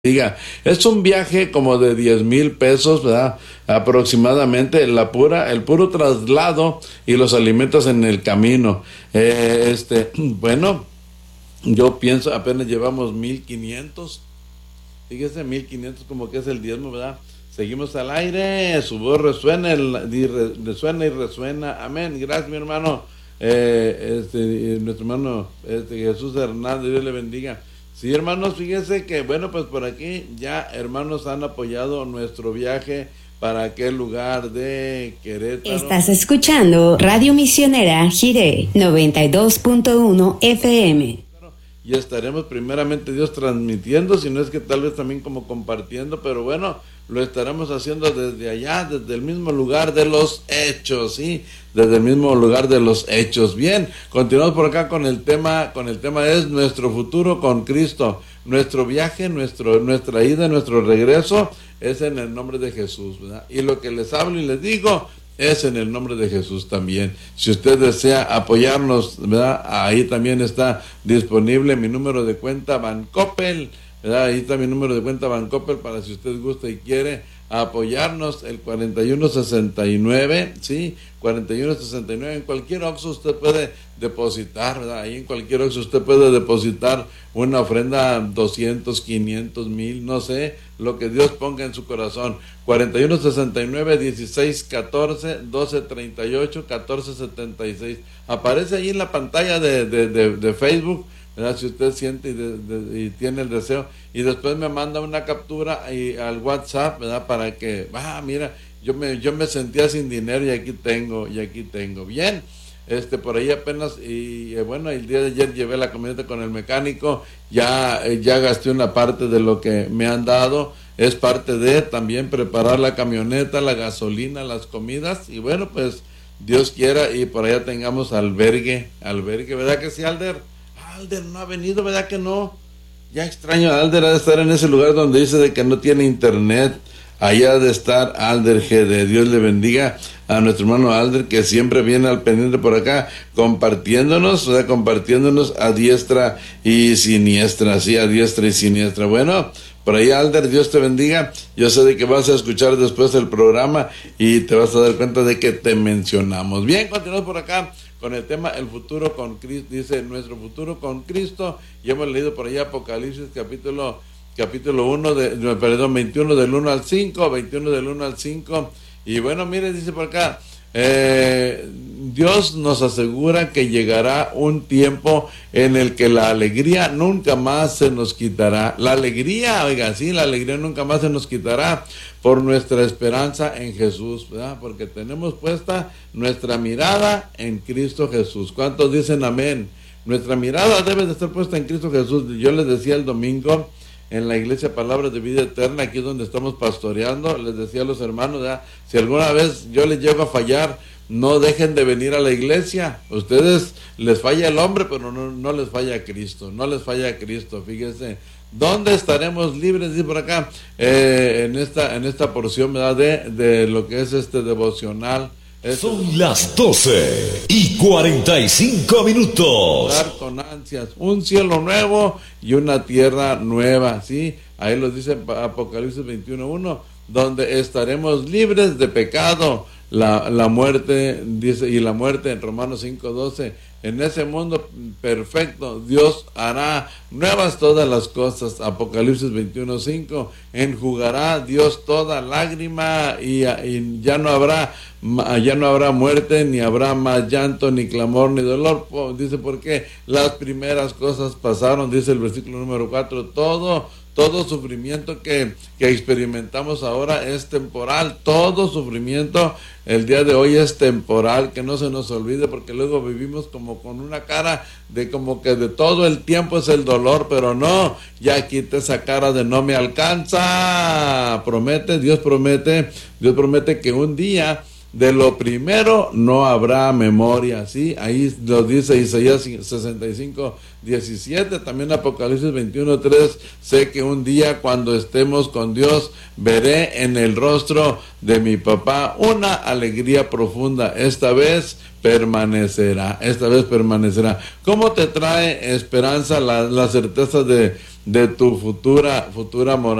Diga, es un viaje como de 10,000 pesos, ¿verdad? Aproximadamente el puro traslado y los alimentos en el camino. Bueno, yo pienso, apenas llevamos 1,500. Fíjese, 1,500 como que es el diezmo, ¿verdad? Seguimos al aire, su voz resuena, resuena y resuena. Amén. Gracias, mi hermano. Nuestro hermano Jesús Hernández, Dios le bendiga. Sí, hermanos, fíjense que, bueno, pues por aquí ya hermanos han apoyado nuestro viaje para aquel lugar de Querétaro. Estás escuchando Radio Misionera Jiré 92.1 FM. Y estaremos primeramente Dios transmitiendo, si no es que tal vez también como compartiendo, pero bueno, lo estaremos haciendo desde allá, desde el mismo lugar de los hechos, ¿sí? Desde el mismo lugar de los hechos. Bien, continuamos por acá con el tema es nuestro futuro con Cristo. Nuestro viaje, nuestra ida, nuestro regreso es en el nombre de Jesús, ¿verdad? Y lo que les hablo y les digo es en el nombre de Jesús también. Si usted desea apoyarnos, ¿verdad? Ahí también está disponible mi número de cuenta Bancoppel, ¿verdad? Ahí está mi número de cuenta Bancoppel para si usted gusta y quiere apoyarnos, el 4169, ¿sí? 4169, en cualquier Oxxo usted puede depositar, ¿verdad? Ahí en cualquier Oxxo usted puede depositar una ofrenda, 200, 500, 1,000, no sé, lo que Dios ponga en su corazón. 4169 1614 1238 1476. Aparece ahí en la pantalla de Facebook, ¿verdad? Si usted siente y tiene el deseo, y después me manda una captura al WhatsApp, ¿verdad? Para que, mira, yo me sentía sin dinero y aquí tengo. Bien, por ahí apenas, y bueno, el día de ayer llevé la camioneta con el mecánico, ya gasté una parte de lo que me han dado. Es parte de también preparar la camioneta, la gasolina, las comidas, y bueno, pues Dios quiera y por allá tengamos albergue, ¿verdad que sí, Alder? Alder no ha venido, ¿verdad que no? Ya extraño a Alder, ha de estar en ese lugar donde dice de que no tiene internet. Allá ha de estar Alder GD. Dios le bendiga a nuestro hermano Alder, que siempre viene al pendiente por acá, compartiéndonos a diestra y siniestra, sí, a diestra y siniestra. Bueno, por ahí, Alder, Dios te bendiga. Yo sé de que vas a escuchar después el programa y te vas a dar cuenta de que te mencionamos. Bien, continuamos por acá con el tema el futuro con Cristo. Dice nuestro futuro con Cristo, y hemos leído por ahí Apocalipsis capítulo 1 21 del 1 al 5, y bueno, mire, dice por acá, Dios nos asegura que llegará un tiempo en el que la alegría nunca más se nos quitará. La alegría, oiga, sí, la alegría nunca más se nos quitará por nuestra esperanza en Jesús, ¿verdad? Porque tenemos puesta nuestra mirada en Cristo Jesús. ¿Cuántos dicen amén? Nuestra mirada debe de estar puesta en Cristo Jesús. Yo les decía el domingo en la iglesia Palabras de Vida Eterna, aquí donde estamos pastoreando, les decía a los hermanos, ¿verdad? Si alguna vez yo les llego a fallar, no dejen de venir a la iglesia. Ustedes les falla el hombre, pero no les falla Cristo, fíjense. ¿Dónde estaremos libres? Dice por acá, en esta porción, ¿verdad? De lo que es devocional. Son las 12:45. Con ansias, un cielo nuevo y una tierra nueva, ¿sí? Ahí lo dice Apocalipsis 21:1, donde estaremos libres de pecado, la muerte, dice, y la muerte en Romanos 5:12. En ese mundo perfecto, Dios hará nuevas todas las cosas. Apocalipsis 21:5, enjugará Dios toda lágrima y ya no habrá muerte, ni habrá más llanto, ni clamor, ni dolor. Dice, porque las primeras cosas pasaron, dice el versículo número 4, todo sufrimiento que experimentamos ahora es temporal. Todo sufrimiento el día de hoy es temporal, que no se nos olvide, porque luego vivimos como con una cara de como que de todo el tiempo es el dolor, pero no, ya quita esa cara de no me alcanza. Dios promete que un día de lo primero no habrá memoria, ¿sí? Ahí lo dice Isaías 65:17, también Apocalipsis 21:3, sé que un día cuando estemos con Dios, veré en el rostro de mi papá una alegría profunda, esta vez permanecerá. ¿Cómo te trae esperanza la certeza de tu futura moral?